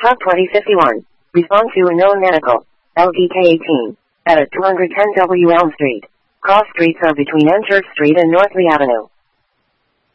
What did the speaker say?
Top 2051. Respond to unknown medical. LDK 18. At 210 W Elm Street. Cross streets are between N Church Street and North Lee Avenue.